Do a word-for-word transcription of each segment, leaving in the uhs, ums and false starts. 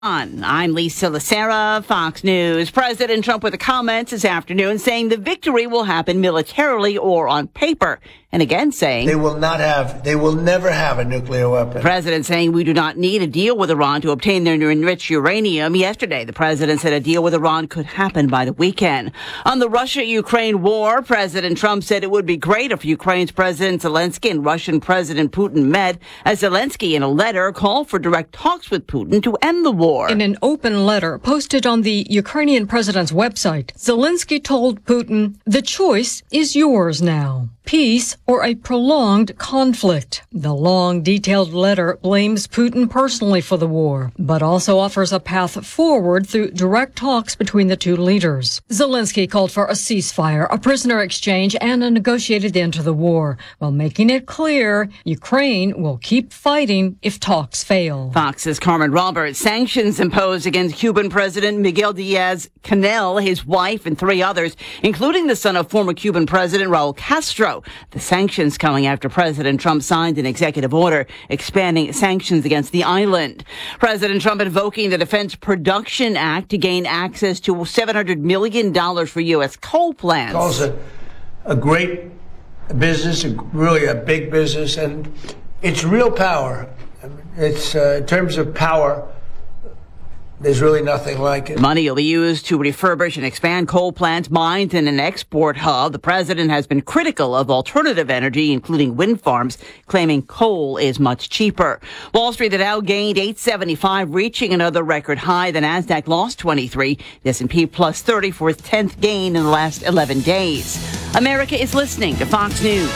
I'm Lisa Lacera, Fox News. President Trump with a comment this afternoon saying the victory will happen militarily or on paper. And again saying they will not have, they will never have a nuclear weapon. The president saying we do not need a deal with Iran to obtain their enriched uranium. Yesterday, the president said a deal with Iran could happen by the weekend. On the Russia-Ukraine war, President Trump said it would be great if Ukraine's President Zelensky and Russian President Putin met, as Zelensky in a letter called for direct talks with Putin to end the war. In an open letter posted on the Ukrainian president's website, Zelensky told Putin, "The choice is yours now. Peace or a prolonged conflict." The long, detailed letter blames Putin personally for the war, but also offers a path forward through direct talks between the two leaders. Zelensky called for a ceasefire, a prisoner exchange, and a negotiated end to the war, while making it clear Ukraine will keep fighting if talks fail. Fox's Carmen Roberts. Sanctions imposed against Cuban President Miguel Diaz-Canel, his wife, and three others, including the son of former Cuban President Raul Castro. The sanctions coming after President Trump signed an executive order expanding sanctions against the island. President Trump invoking the Defense Production Act to gain access to seven hundred million dollars for U S coal plants. Calls it a great business, really a big business, and it's real power. It's uh, in terms of power, there's really nothing like it. Money will be used to refurbish and expand coal plants, mines, and an export hub. The president has been critical of alternative energy, including wind farms, claiming coal is much cheaper. Wall Street, the Dow gained eight seventy-five, reaching another record high. The Nasdaq lost twenty-three. The S and P plus thirty for its tenth gain in the last eleven days. America is listening to Fox News.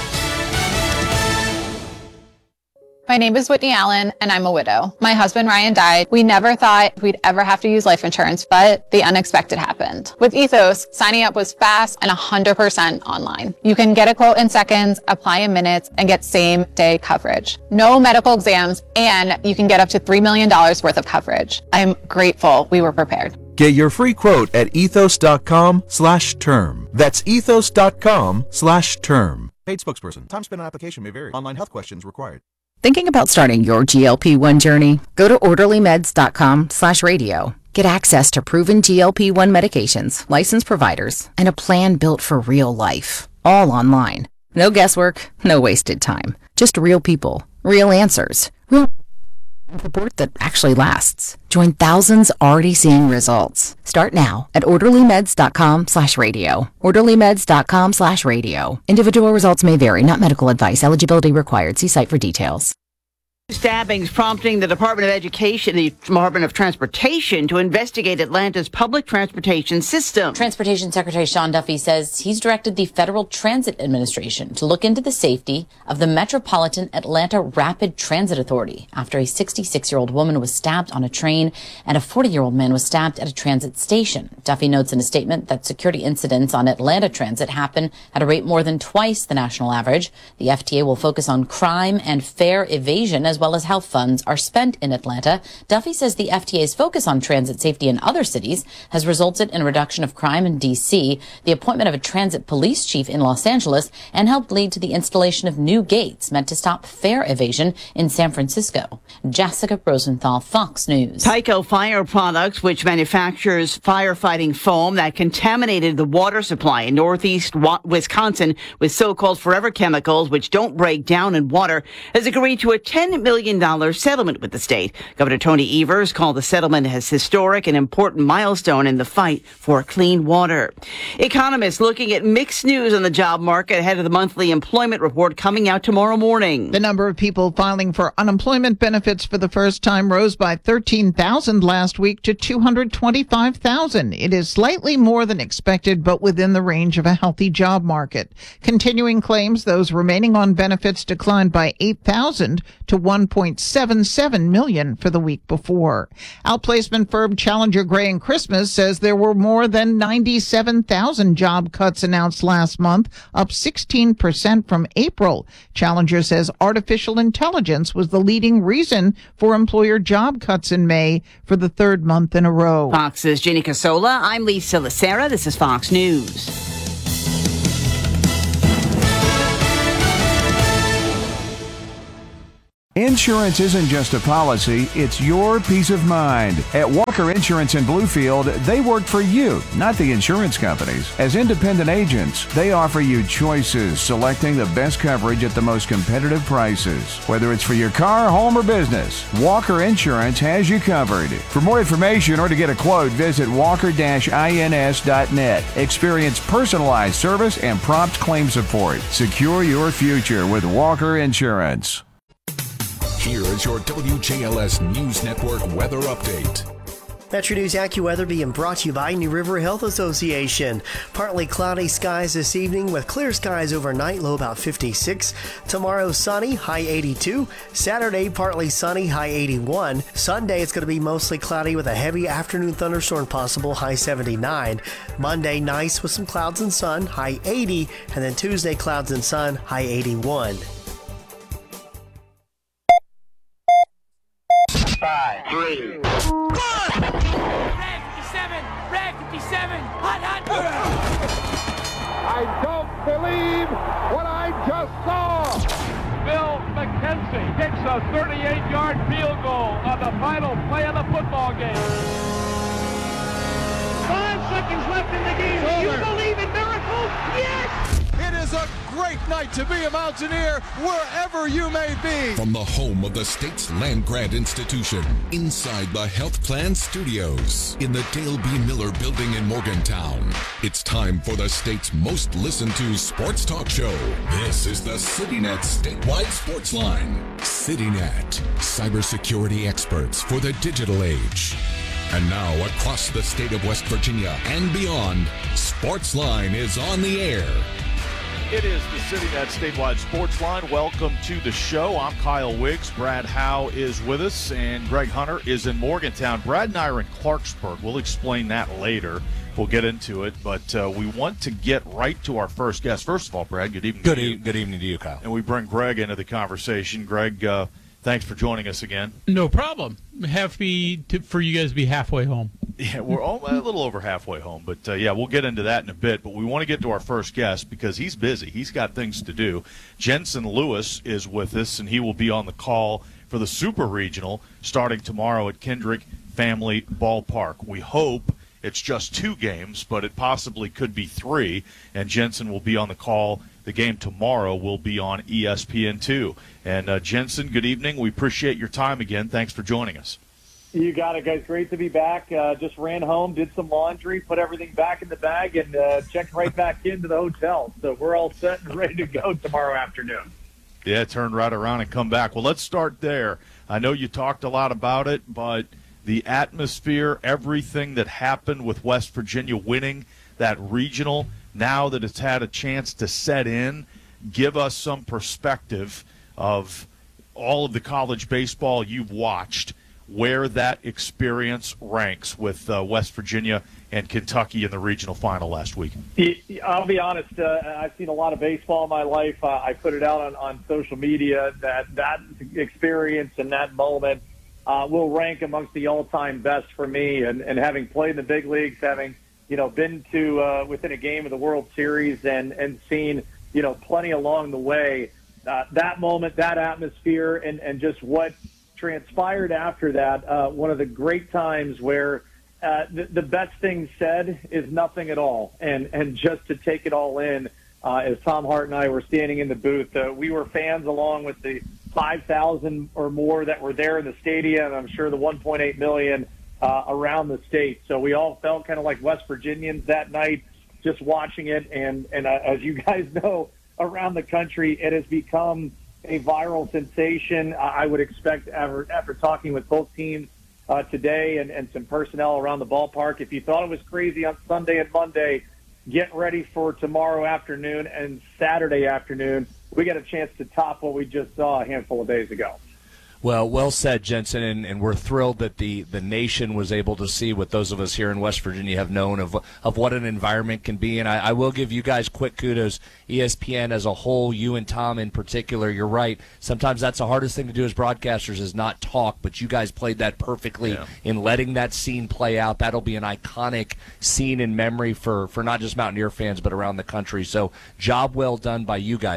My name is Whitney Allen, and I'm a widow. My husband, Ryan, died. We never thought we'd ever have to use life insurance, but the unexpected happened. With Ethos, signing up was fast and one hundred percent online. You can get a quote in seconds, apply in minutes, and get same-day coverage. No medical exams, and you can get up to three million dollars worth of coverage. I'm grateful we were prepared. Get your free quote at ethos.com slash term. That's ethos.com slash term. Paid spokesperson. Time spent on application may vary. Online health questions required. Thinking about starting your G L P one journey? Go to orderlymeds.com slash radio. Get access to proven G L P one medications, licensed providers, and a plan built for real life. All online. No guesswork, no wasted time. Just real people, real answers, real support that actually lasts. Join thousands already seeing results. Start now at orderlymeds.com slash radio. orderlymeds.com slash radio. Individual results may vary, not medical advice. Eligibility required. See site for details. Stabbings prompting the Department of Education, the Department of Transportation, to investigate Atlanta's public transportation system. Transportation Secretary Sean Duffy says he's directed the Federal Transit Administration to look into the safety of the Metropolitan Atlanta Rapid Transit Authority after a sixty-six-year-old woman was stabbed on a train and a forty-year-old man was stabbed at a transit station. Duffy notes in a statement that security incidents on Atlanta Transit happen at a rate more than twice the national average. The F T A will focus on crime and fare evasion as as well as how funds are spent in Atlanta. Duffy says the F T A's focus on transit safety in other cities has resulted in a reduction of crime in D C, the appointment of a transit police chief in Los Angeles, and helped lead to the installation of new gates meant to stop fare evasion in San Francisco. Jessica Rosenthal, Fox News. Tyco Fire Products, which manufactures firefighting foam that contaminated the water supply in northeast Wisconsin with so-called forever chemicals, which don't break down in water, has agreed to a ten million dollars settlement with the state. Governor Tony Evers called the settlement as historic and important milestone in the fight for clean water. Economists looking at mixed news on the job market ahead of the monthly employment report coming out tomorrow morning. The number of people filing for unemployment benefits for the first time rose by thirteen thousand last week to two hundred twenty-five thousand. It is slightly more than expected, but within the range of a healthy job market. Continuing claims those remaining on benefits declined by eight thousand to one point seven seven million for the week before. Outplacement firm Challenger Gray and Christmas says there were more than ninety-seven thousand job cuts announced last month, up sixteen percent from April. Challenger says artificial intelligence was the leading reason for employer job cuts in May for the third month in a row. Fox's Ginny Casola. I'm Lisa Lacera. This is Fox News. Insurance isn't just a policy, it's your peace of mind. At Walker Insurance in Bluefield, they work for you, not the insurance companies. As independent agents, they offer you choices, selecting the best coverage at the most competitive prices. Whether it's for your car, home, or business, Walker Insurance has you covered. For more information or to get a quote, visit walker dash ins dot net. Experience personalized service and prompt claim support. Secure your future with Walker Insurance. Here is your W J L S News Network weather update. Metro News AccuWeather being brought to you by New River Health Association. Partly cloudy skies this evening with clear skies overnight, low about fifty-six. Tomorrow sunny, high eighty-two. Saturday partly sunny, high eighty-one. Sunday it's going to be mostly cloudy with a heavy afternoon thunderstorm possible, high seventy-nine. Monday nice with some clouds and sun, high eighty. And then Tuesday clouds and sun, high eighty-one. Five, three, one. Rag fifty-seven, Rag fifty-seven, hot, hot. I don't believe what I just saw. Bill McKenzie kicks a thirty-eight-yard field goal on the final play of the football game. Five seconds left in the game. Do you believe in miracles? Yes! It is a great night to be a Mountaineer, wherever you may be. From the home of the state's land grant institution, inside the Health Plan Studios, in the Dale B. Miller Building in Morgantown, it's time for the state's most listened to sports talk show. This is the CityNet Statewide Sports Line. CityNet, cybersecurity experts for the digital age. And now, across the state of West Virginia and beyond, Sportsline is on the air. It is the CityNet Statewide Sports Line. Welcome to the show. I'm Kyle Wiggs. Brad Howe is with us, and Greg Hunter is in Morgantown. Brad and I are in Clarksburg. We'll explain that later. We'll get into it, but uh, we want to get right to our first guest. First of all, Brad, good evening good to e- you. Good evening to you, Kyle. And we bring Greg into the conversation. Greg, uh, thanks for joining us again. No problem. Happy to, for you guys to be halfway home. Yeah, we're all, a little over halfway home, but uh, yeah, we'll get into that in a bit. But we want to get to our first guest because he's busy. He's got things to do. Jensen Lewis is with us, and he will be on the call for the Super Regional starting tomorrow at Kendrick Family Ballpark. We hope it's just two games, but it possibly could be three, and Jensen will be on the call. The game tomorrow will be on E S P N two. And uh, Jensen, good evening. We appreciate your time again. Thanks for joining us. You got it, guys. Great to be back. Uh, just ran home, did some laundry, put everything back in the bag, and uh, checked right back into the hotel. So we're all set and ready to go tomorrow afternoon. Yeah, turn right around and come back. Well, let's start there. I know you talked a lot about it, but the atmosphere, everything that happened with West Virginia winning that regional, now that it's had a chance to set in, give us some perspective of all of the college baseball you've watched, where that experience ranks with uh, West Virginia and Kentucky in the regional final last week. I'll be honest, uh, I've seen a lot of baseball in my life. Uh, I put it out on, on social media that that experience and that moment uh, will rank amongst the all-time best for me. And, and having played in the big leagues, having you know been to uh, within a game of the World Series and, and seen you know plenty along the way, uh, that moment, that atmosphere, and, and just what transpired after that, uh, one of the great times where uh, the, the best thing said is nothing at all. And, and just to take it all in, uh, as Tom Hart and I were standing in the booth, uh, we were fans along with the five thousand or more that were there in the stadium, and I'm sure the one point eight million uh, around the state. So we all felt kind of like West Virginians that night just watching it. And, and uh, as you guys know, around the country, it has become a viral sensation. I would expect after, after talking with both teams uh, today and, and some personnel around the ballpark, if you thought it was crazy on Sunday and Monday, get ready for tomorrow afternoon and Saturday afternoon. We got a chance to top what we just saw a handful of days ago. Well, well said, Jensen, and, and we're thrilled that the, the nation was able to see what those of us here in West Virginia have known of of what an environment can be. And I, I will give you guys quick kudos, E S P N as a whole, you and Tom in particular. You're right. Sometimes that's the hardest thing to do as broadcasters is not talk, but you guys played that perfectly yeah. in letting that scene play out. That'll be an iconic scene in memory for, for not just Mountaineer fans, but around the country. So job well done by you guys.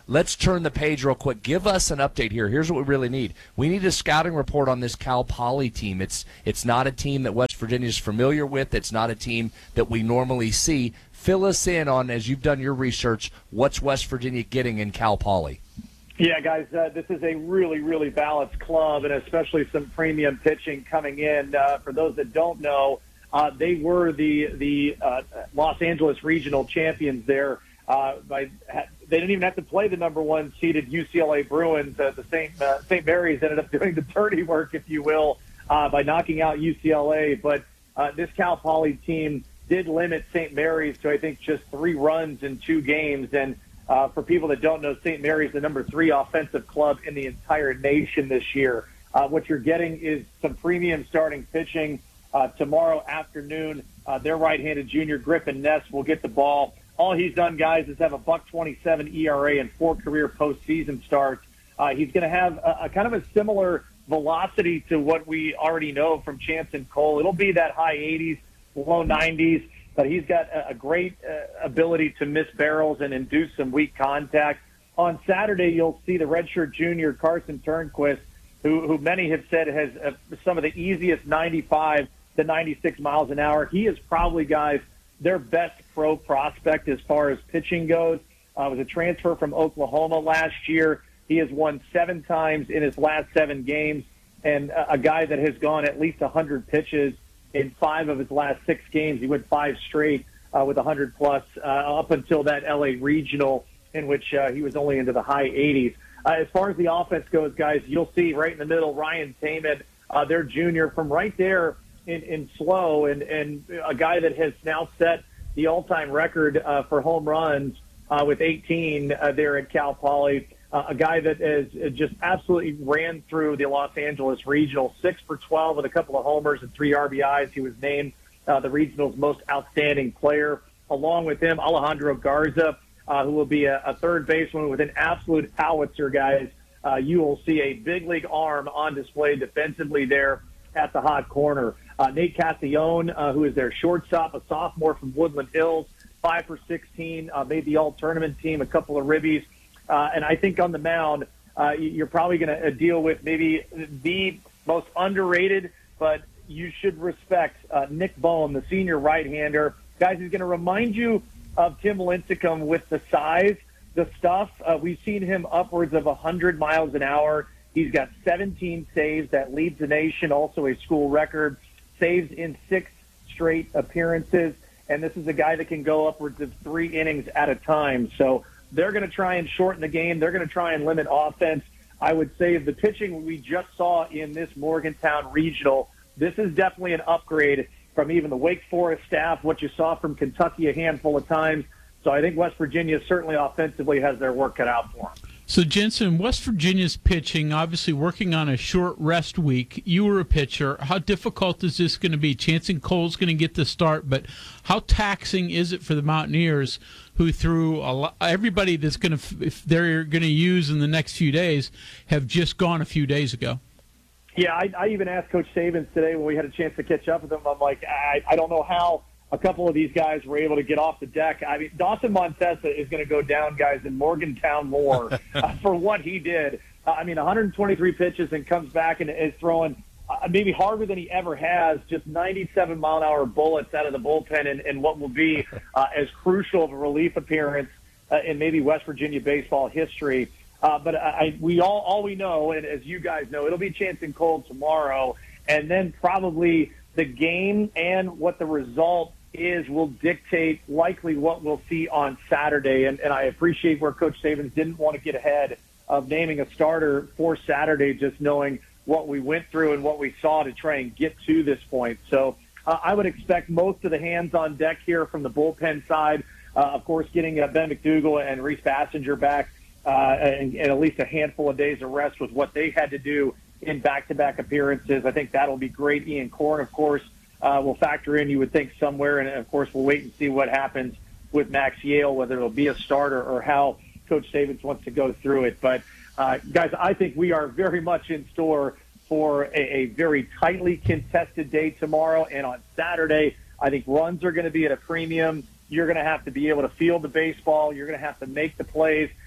let's turn the page real quick. Give us an update here. Here's what we really need. We need a scouting report on this Cal Poly team. It's it's not a team that West Virginia is familiar with. It's not a team that we normally see. Fill us in on, as you've done your research, what's West Virginia getting in Cal Poly? Yeah, guys, uh, this is a really, really balanced club, and especially some premium pitching coming in. Uh, for those that don't know, uh, they were the the uh, Los Angeles regional champions there. Uh, by they didn't even have to play the number one seeded U C L A Bruins. Uh, the Saint uh, Saint Mary's ended up doing the dirty work, if you will, uh, by knocking out U C L A. But uh, this Cal Poly team did limit Saint Mary's to, I think, just three runs in two games. And uh, for people that don't know, Saint Mary's the number three offensive club in the entire nation this year. Uh, what you're getting is some premium starting pitching. Uh, tomorrow afternoon, uh, their right-handed junior, Griffin Ness, will get the ball. All he's done, guys, is have a buck twenty-seven E R A and four career postseason starts. Uh, he's going to have a, a kind of a similar velocity to what we already know from Chanson Cole. It'll be that high eighties, low nineties, but he's got a, a great uh, ability to miss barrels and induce some weak contact. On Saturday, you'll see the redshirt junior, Carson Turnquist, who, who many have said has uh, some of the easiest ninety-five to ninety-six miles an hour. He is probably, guys, their best pro prospect as far as pitching goes. Uh, was a transfer from Oklahoma last year. He has won seven times in his last seven games, and a, a guy that has gone at least one hundred pitches in five of his last six games. He went five straight uh, with one hundred plus uh, up until that L A regional in which uh, he was only into the high eighties. Uh, as far as the offense goes, guys, you'll see right in the middle Ryan Taman, uh, their junior, from right there in, in slow, and, and a guy that has now set the all-time record uh, for home runs uh, with eighteen uh, there at Cal Poly. Uh, a guy that has just absolutely ran through the Los Angeles Regional, six for twelve with a couple of homers and three R B Is. He was named uh, the regional's most outstanding player. Along with him, Alejandro Garza, uh, who will be a, a third baseman with an absolute howitzer, guys. Uh, you will see a big league arm on display defensively there at the hot corner. Uh, Nate Castellone, uh, who is their shortstop, a sophomore from Woodland Hills, five for sixteen, uh, made the all-tournament team, a couple of ribbies. Uh, and I think on the mound, uh, you're probably going to deal with maybe the most underrated, but you should respect uh, Nick Bohm, the senior right-hander. Guys, he's going to remind you of Tim Lincecum with the size, the stuff. Uh, we've seen him upwards of one hundred miles an hour. He's got seventeen saves. That leads the nation, also a school record. Saves in six straight appearances. And this is a guy that can go upwards of three innings at a time. So they're going to try and shorten the game. They're going to try and limit offense. I would say the pitching we just saw in this Morgantown regional, this is definitely an upgrade from even the Wake Forest staff, what you saw from Kentucky a handful of times. So I think West Virginia certainly offensively has their work cut out for them. So, Jensen, West Virginia's pitching, obviously working on a short rest week. You were a pitcher. How difficult is this going to be? Chanson Cole's going to get the start, but how taxing is it for the Mountaineers, who threw a lot, everybody that's going to, if they're going to use in the next few days, have just gone a few days ago? Yeah, I, I even asked Coach Sabins today when we had a chance to catch up with him. I'm like, I, I don't know how a couple of these guys were able to get off the deck. I mean, Dawson Montesa is going to go down, guys, in Morgantown lore uh, for what he did. Uh, I mean, one hundred twenty-three pitches and comes back and is throwing uh, maybe harder than he ever has, just ninety-seven mile an hour bullets out of the bullpen in, in what will be uh, as crucial of a relief appearance uh, in maybe West Virginia baseball history. Uh, but I, we all, all we know, and as you guys know, it'll be Chanson Cole tomorrow, and then probably the game and what the result is will dictate likely what we'll see on Saturday. And, and I appreciate where Coach Sabins didn't want to get ahead of naming a starter for Saturday, just knowing what we went through and what we saw to try and get to this point. So uh, I would expect most of the hands on deck here from the bullpen side. Uh, of course, getting uh, Ben McDougal and Reese Bassinger back uh, and, and at least a handful of days of rest with what they had to do in back-to-back appearances. I think that'll be great. Ian Korn, of course, Uh, will factor in, you would think, somewhere. And, of course, we'll wait and see what happens with Max Yale, whether it'll be a starter or how Coach Sabins wants to go through it. But, uh, guys, I think we are very much in store for a, a very tightly contested day tomorrow. And on Saturday, I think runs are going to be at a premium. You're going to have to be able to field the baseball. You're going to have to make the plays.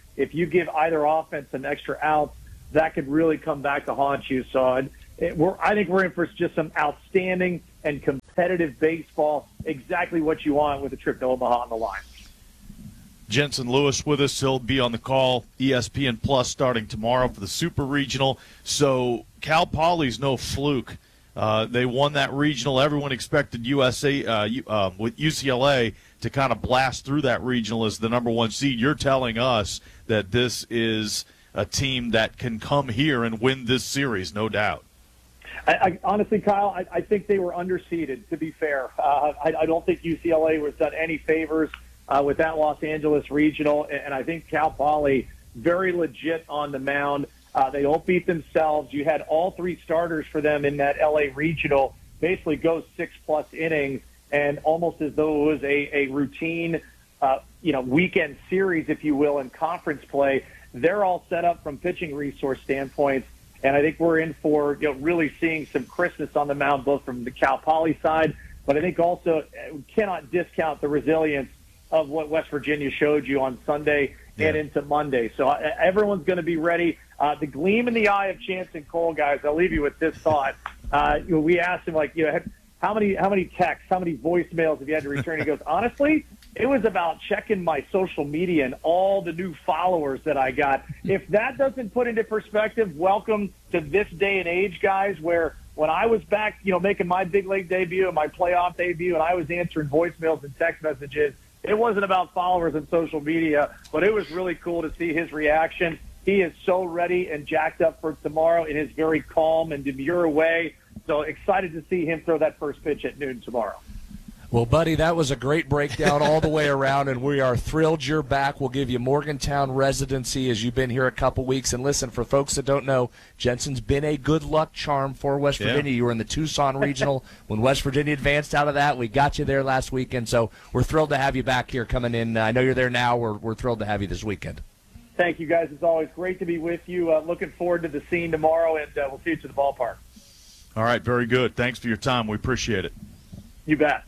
if you give either offense an extra out, that could really come back to haunt you. So it, it, we're, I think we're in for just some outstanding and competitive baseball, exactly what you want with a trip to Omaha on the line. Jensen Lewis with us. He'll be on the call, E S P N Plus, starting tomorrow for the Super Regional. So Cal Poly's no fluke. Uh, they won that regional. Everyone expected U S A uh, uh, with U C L A to kind of blast through that regional as the number one seed. You're telling us that this is a team that can come here and win this series, no doubt. I, I, honestly, Kyle, I, I think they were underseeded, to be fair. Uh, I, I don't think U C L A was done any favors uh, with that Los Angeles regional, and, and I think Cal Poly, very legit on the mound. Uh, they don't beat themselves. You had all three starters for them in that L A regional basically go six-plus innings, and almost as though it was a, a routine, uh, you know, weekend series, if you will, in conference play. They're all set up from pitching resource standpoints, and I think we're in for, you know, really seeing some crispness on the mound, both from the Cal Poly side, but I think also we cannot discount the resilience of what West Virginia showed you on Sunday yeah. and into Monday. So uh, everyone's going to be ready. Uh, the gleam in the eye of Jansen Cole, guys, I'll leave you with this thought. Uh, you know, we asked him, like, you know, how many how many texts, how many voicemails have you had to return? He goes, honestly, it was about checking my social media and all the new followers that I got. If that doesn't put into perspective, welcome to this day and age, guys, where when I was back, you know, making my big league debut and my playoff debut, and I was answering voicemails and text messages, it wasn't about followers and social media, but it was really cool to see his reaction. He is so ready and jacked up for tomorrow in his very calm and demure way. So excited to see him throw that first pitch at noon tomorrow. Well, buddy, that was a great breakdown all the way around, and we are thrilled you're back. We'll give you Morgantown residency as you've been here a couple weeks. And listen, for folks that don't know, Jensen's been a good luck charm for West yeah. Virginia. You were in the Tucson Regional when West Virginia advanced out of that. We got you there last weekend, so we're thrilled to have you back here coming in. I know you're there now. We're, we're thrilled to have you this weekend. Thank you, guys. It's always great to be with you. Uh, looking forward to the scene tomorrow, and uh, we'll see you to the ballpark. All right, very good. Thanks for your time. We appreciate it. You bet.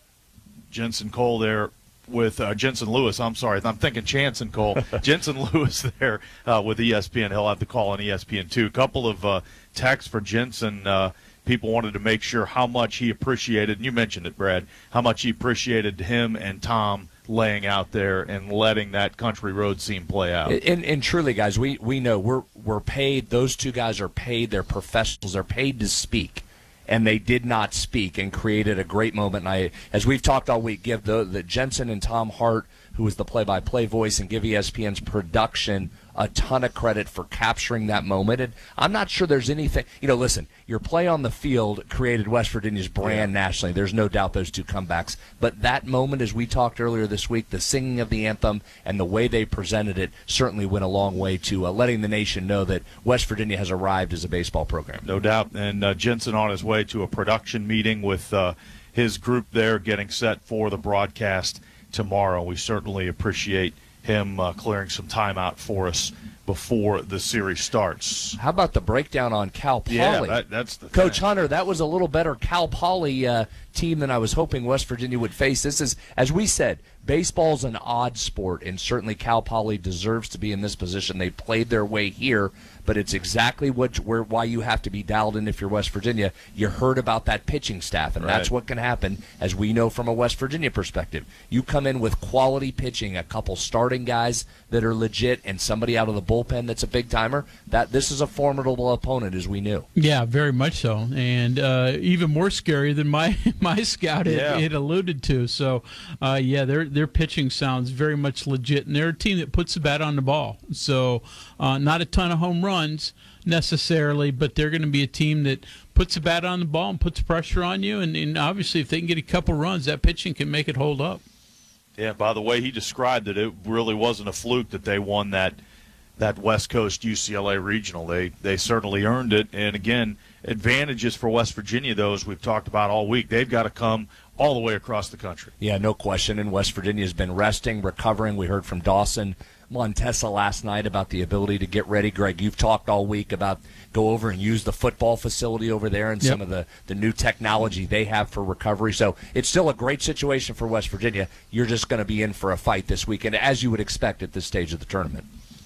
Jensen Cole there with uh, Jensen Lewis. I'm sorry, I'm thinking Jansen Cole. Jensen Lewis there uh, with E S P N. He'll have the call on E S P N too. A couple of uh, texts for Jensen. Uh, people wanted to make sure how much he appreciated, and you mentioned it, Brad, how much he appreciated him and Tom laying out there and letting that country road scene play out. And, and truly, guys, we, we know we're we're paid. Those two guys are paid. They're professionals. They're paid to speak. And they did not speak and created a great moment. And I, as we've talked all week, give the, the Jensen and Tom Hart, who was the play-by-play voice, and give E S P N's production a ton of credit for capturing that moment. And I'm not sure there's anything, you know, listen, your play on the field created West Virginia's brand yeah. nationally. There's no doubt those two comebacks. But that moment, as we talked earlier this week, the singing of the anthem and the way they presented it certainly went a long way to uh, letting the nation know that West Virginia has arrived as a baseball program. No doubt. And uh, Jensen on his way to a production meeting with uh, his group there getting set for the broadcast tomorrow. We certainly appreciate him uh, clearing some time out for us before the series starts. How about the breakdown on Cal Poly? Yeah, that, that's the Coach thing. Hunter, that was a little better Cal Poly uh, team than I was hoping West Virginia would face. This is, as we said, baseball's an odd sport, and certainly Cal Poly deserves to be in this position. They played their way here, but it's exactly what where why you have to be dialed in if you're West Virginia. You heard about that pitching staff, and right. that's what can happen, as we know from a West Virginia perspective. You come in with quality pitching, a couple starting guys that are legit, and somebody out of the bullpen that's a big-timer. That this is a formidable opponent, as we knew. Yeah, very much so, and uh, even more scary than my my scout had, yeah. had alluded to. So, uh, yeah, their their pitching sounds very much legit, and they're a team that puts the bat on the ball. So, uh, not a ton of home runs necessarily, but they're going to be a team that puts the bat on the ball and puts pressure on you, and, and obviously if they can get a couple runs, that pitching can make it hold up. Yeah, by the way he described it, it really wasn't a fluke that they won that that West Coast U C L A regional. They they certainly earned it. And again, advantages for West Virginia, those we've talked about all week. They've got to come all the way across the country. Yeah, no question. And West Virginia's been resting, recovering. We heard from Dawson Montessa last night about the ability to get ready. Greg, you've talked all week about go over and use the football facility over there and yep. some of the, the new technology they have for recovery. So it's still a great situation for West Virginia. You're just going to be in for a fight this weekend, as you would expect at this stage of the tournament.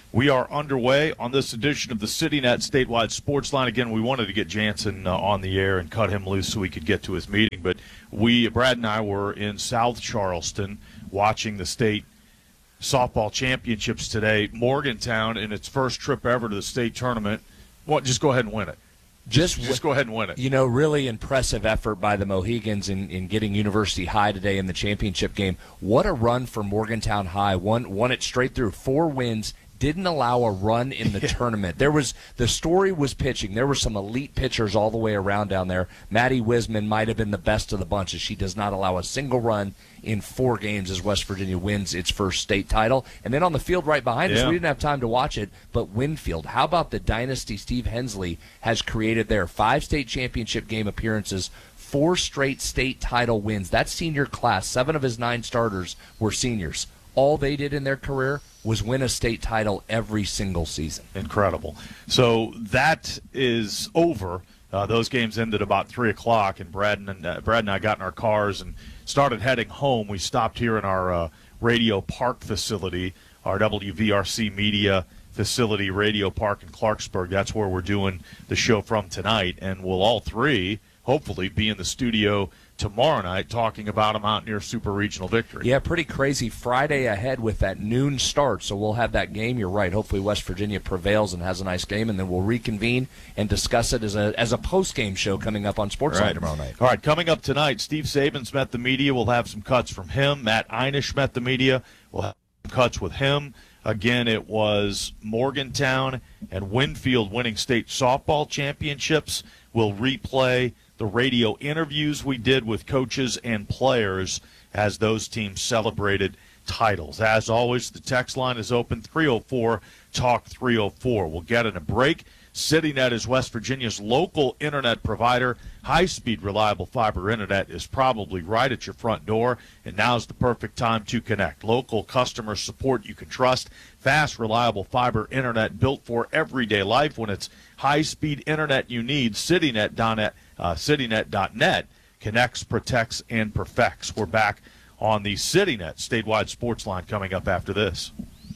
We are underway on this edition of the CityNet Statewide Sports Line. Again, we wanted to get Jansen uh, on the air and cut him loose so we could get to his meeting. But we, Brad and I, were in South Charleston watching the state softball championships today. Morgantown, in its first trip ever to the state tournament, well, just go ahead and win it. Just, just, just go ahead and win it. You know, really impressive effort by the Mohegans in, in getting University High today in the championship game. What a run for Morgantown High. Won, won it straight through, four wins. Didn't allow a run in the tournament. There was the story was pitching. There were some elite pitchers all the way around down there. Maddie Wisman might have been the best of the bunch as she does not allow a single run in four games as West Virginia wins its first state title. And then on the field right behind yeah. us, we didn't have time to watch it, but Winfield. How about the dynasty Steve Hensley has created there? Five state championship game appearances, four straight state title wins. That senior class, seven of his nine starters were seniors. All they did in their career was win a state title every single season. Incredible. So that is over. Uh, those games ended about three o'clock, and Brad and, uh, Brad and I got in our cars and started heading home. We stopped here in our uh, Radio Park facility, our W V R C Media facility, Radio Park in Clarksburg. That's where we're doing the show from tonight, and we'll all three hopefully be in the studio tomorrow night talking about a Mountaineer Super Regional victory. Yeah, pretty crazy Friday ahead with that noon start, so we'll have that game. You're right. Hopefully West Virginia prevails and has a nice game, and then we'll reconvene and discuss it as a as a post-game show coming up on Sportsline right. tomorrow night. All right, coming up tonight, Steve Sabins met the media. We'll have some cuts from him. Matt Einish met the media. We'll have some cuts with him. Again, it was Morgantown and Winfield winning state softball championships. We'll replay the radio interviews we did with coaches and players as those teams celebrated titles. As always, the text line is open, three oh four, talk three oh four. We'll get in a break. CityNet is West Virginia's local internet provider. High-speed, reliable fiber internet is probably right at your front door, and now's the perfect time to connect. Local customer support you can trust. Fast, reliable fiber internet built for everyday life. When it's high-speed internet you need, CityNet dot net, uh, CityNet dot net connects, protects, and perfects. We're back on the CityNet statewide sports line coming up after this.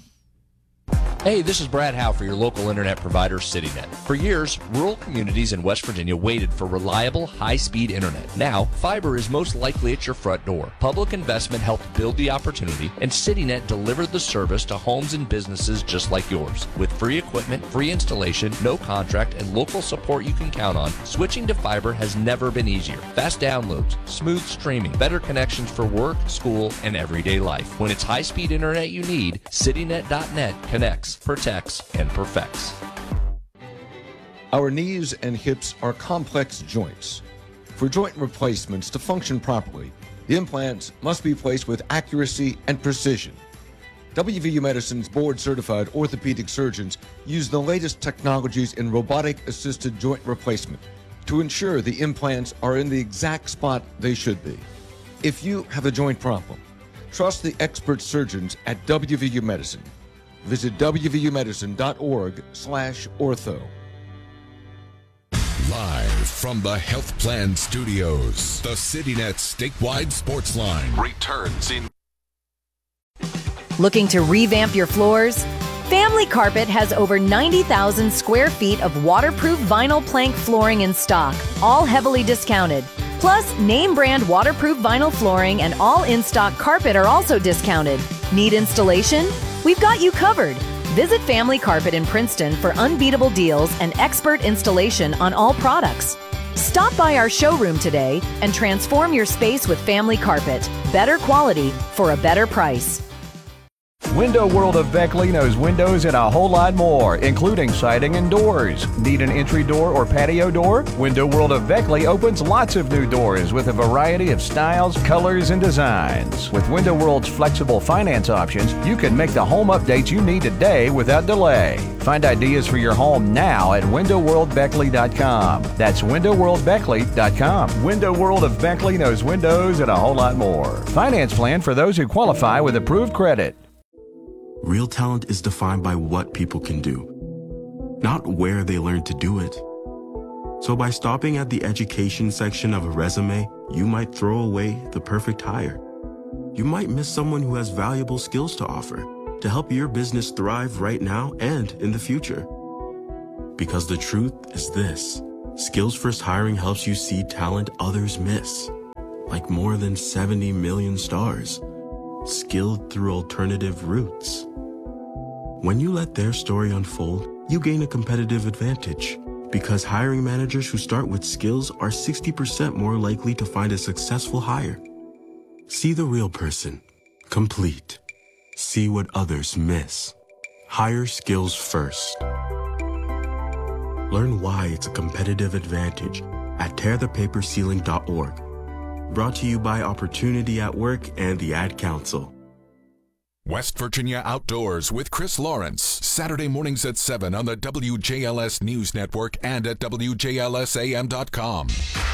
Hey, this is Brad Howe for your local internet provider, CityNet. For years, rural communities in West Virginia waited for reliable, high-speed internet. Now, fiber is most likely at your front door. Public investment helped build the opportunity, and CityNet delivered the service to homes and businesses just like yours. With free equipment, free installation, no contract, and local support you can count on, switching to fiber has never been easier. Fast downloads, smooth streaming, better connections for work, school, and everyday life. When it's high-speed internet you need, CityNet dot net connects, protects, and perfects. Our knees and hips are complex joints. For joint replacements to function properly, the implants must be placed with accuracy and precision. W V U Medicine's board-certified orthopedic surgeons use the latest technologies in robotic-assisted joint replacement to ensure the implants are in the exact spot they should be. If you have a joint problem, trust the expert surgeons at W V U Medicine. Visit W V U medicine dot org slash ortho. Live from the Health Plan Studios, the CityNet statewide sports line returns in. Looking to revamp your floors? Family Carpet has over ninety thousand square feet of waterproof vinyl plank flooring in stock, all heavily discounted. Plus, name brand waterproof vinyl flooring and all in-stock carpet are also discounted. Need installation? We've got you covered. Visit Family Carpet in Princeton for unbeatable deals and expert installation on all products. Stop by our showroom today and transform your space with Family Carpet. Better quality for a better price. Window World of Beckley knows windows and a whole lot more, including siding and doors. Need an entry door or patio door? Window World of Beckley opens lots of new doors with a variety of styles, colors, and designs. With Window World's flexible finance options, you can make the home updates you need today without delay. Find ideas for your home now at window world beckley dot com. That's window world beckley dot com. Window World of Beckley knows windows and a whole lot more. Finance plan for those who qualify with approved credit. Real talent is defined by what people can do, not where they learn to do it. So by stopping at the education section of a resume, you might throw away the perfect hire. You might miss someone who has valuable skills to offer. to help your business thrive right now and in the future. Because the truth is this, Skills First Hiring helps you see talent others miss, like more than seventy million stars, skilled through alternative routes. When you let their story unfold, you gain a competitive advantage, because hiring managers who start with skills are sixty percent more likely to find a successful hire. See the real person, complete. See what others miss. Hire skills first. Learn why it's a competitive advantage at tear the paper ceiling dot org. Brought to you by Opportunity at Work and the Ad Council. West Virginia Outdoors with Chris Lawrence, Saturday mornings at seven on the W J L S News Network and at W J L S A M dot com.